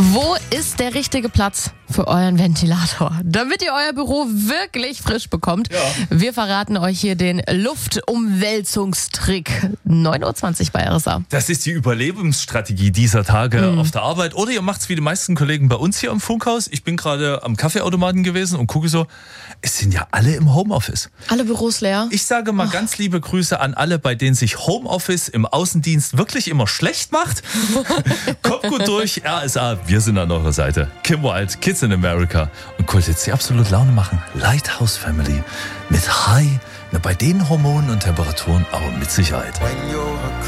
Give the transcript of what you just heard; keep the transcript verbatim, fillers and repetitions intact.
Wo ist der richtige Platz für euren Ventilator, damit ihr euer Büro wirklich frisch bekommt? Ja. Wir verraten euch hier den Luftumwälzungstrick. neun Uhr zwanzig bei R S A. Das ist die Überlebensstrategie dieser Tage mhm. auf der Arbeit. Oder ihr macht es wie die meisten Kollegen bei uns hier im Funkhaus. Ich bin gerade am Kaffeeautomaten gewesen und gucke so, es sind ja alle im Homeoffice. Alle Büros leer. Ich sage mal oh. ganz liebe Grüße an alle, bei denen sich Homeoffice im Außendienst wirklich immer schlecht macht. Kommt gut durch, R S A, wir sind an eurer Seite. Kim Wilde, Kids in America. Und kurz jetzt die absolut Laune machen. Lighthouse Family mit High, na, bei den Hormonen und Temperaturen aber mit Sicherheit.